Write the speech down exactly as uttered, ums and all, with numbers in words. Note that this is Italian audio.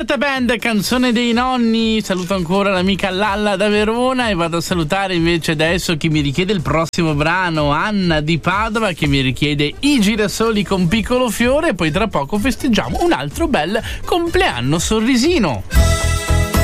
Roberta Band, Canzone dei nonni. Saluto ancora l'amica Lalla da Verona e vado a salutare invece adesso chi mi richiede il prossimo brano, Anna di Padova, che mi richiede I girasoli con Piccolo Fiore, e poi tra poco festeggiamo un altro bel compleanno sorrisino.